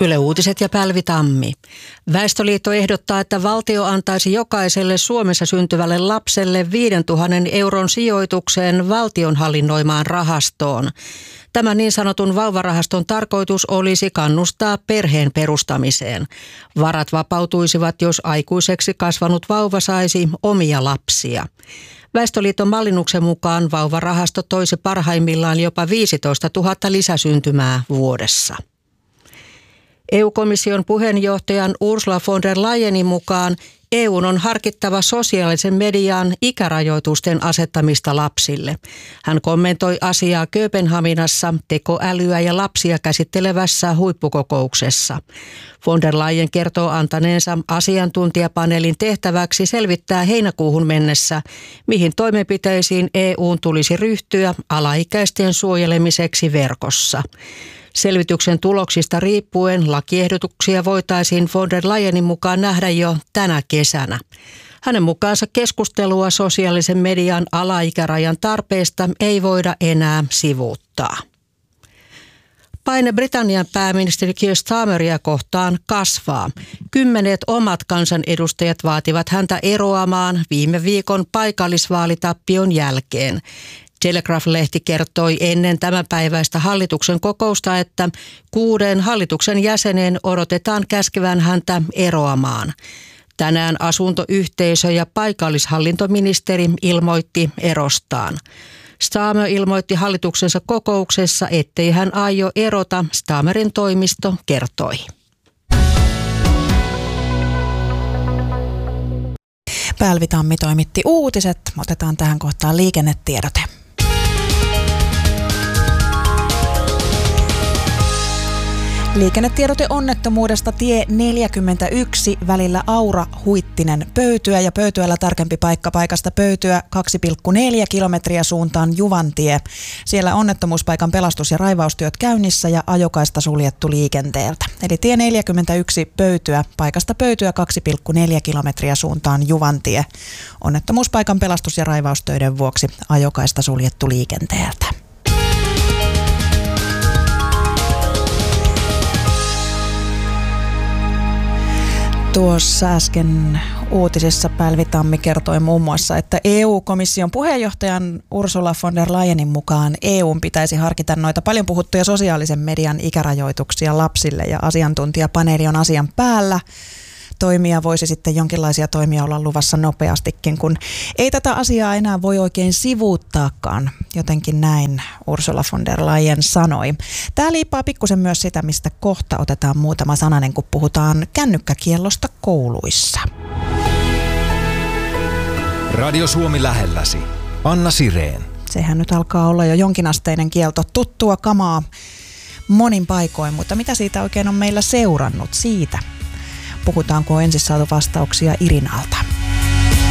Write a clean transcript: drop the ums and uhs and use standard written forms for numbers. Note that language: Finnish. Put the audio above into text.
Yle Uutiset ja Päälvi Tammi. Väestöliitto ehdottaa, että valtio antaisi jokaiselle Suomessa syntyvälle lapselle 5 000 euron sijoitukseen valtion hallinnoimaan rahastoon. Tämän niin sanotun vauvarahaston tarkoitus olisi kannustaa perheen perustamiseen. Varat vapautuisivat, jos aikuiseksi kasvanut vauva saisi omia lapsia. Väestöliiton mallinnuksen mukaan vauvarahasto toisi parhaimmillaan jopa 15 000 lisäsyntymää vuodessa. EU-komission puheenjohtajan Ursula von der Leyenin mukaan EU:n on harkittava sosiaalisen median ikärajoitusten asettamista lapsille. Hän kommentoi asiaa Kööpenhaminassa tekoälyä ja lapsia käsittelevässä huippukokouksessa. Von der Leyen kertoo antaneensa asiantuntijapaneelin tehtäväksi selvittää heinäkuuhun mennessä, mihin toimenpiteisiin EU:n tulisi ryhtyä alaikäisten suojelemiseksi verkossa. Selvityksen tuloksista riippuen lakiehdotuksia voitaisiin von der Leyenin mukaan nähdä jo tänä kesänä. Hänen mukaansa keskustelua sosiaalisen median alaikärajan tarpeesta ei voida enää sivuuttaa. Paine Britannian pääministeri Keir Starmeria kohtaan kasvaa. 10 omat kansanedustajat vaativat häntä eroamaan viime viikon paikallisvaalitappion jälkeen. Telegraph-lehti kertoi ennen tämänpäiväistä hallituksen kokousta, että 6 hallituksen jäsenen odotetaan käskevän häntä eroamaan. Tänään asuntoyhteisö- ja paikallishallintoministeri ilmoitti erostaan. Starmer ilmoitti hallituksensa kokouksessa, ettei hän aio erota, Starmerin toimisto kertoi. Päälvi Tammi toimitti uutiset. Otetaan tähän kohtaan liikennetiedote. Liikennetiedote onnettomuudesta tie 41 välillä Aura-Huittinen-Pöytyä ja Pöytyällä tarkempi paikka paikasta Pöytyä 2,4 kilometriä suuntaan Juvantie. Siellä onnettomuuspaikan pelastus- ja raivaustyöt käynnissä ja ajokaista suljettu liikenteeltä. Eli tie 41 Pöytyä paikasta Pöytyä 2,4 kilometriä suuntaan Juvantie. Onnettomuuspaikan pelastus- ja raivaustöiden vuoksi ajokaista suljettu liikenteeltä. Tuossa äsken uutisissa Päälvi Tammi kertoi muun muassa, että EU-komission puheenjohtajan Ursula von der Leyenin mukaan EUn pitäisi harkita noita paljon puhuttuja sosiaalisen median ikärajoituksia lapsille ja asiantuntijapaneeli on asian päällä. Toimia voisi sitten jonkinlaisia toimia olla luvassa nopeastikin, kun ei tätä asiaa enää voi oikein sivuuttaakaan. Jotenkin näin Ursula von der Leyen sanoi. Tämä liippaa pikkusen myös sitä, mistä kohta otetaan muutama sananen, kun puhutaan kännykkäkiellosta kouluissa. Radio Suomi lähelläsi. Anna Sireen. Sehän nyt alkaa olla jo jonkinasteinen kielto, tuttua kamaa monin paikoin, mutta mitä siitä oikein on meillä seurannut siitä? Puhutaanko ensin saatu vastauksia Irinalta.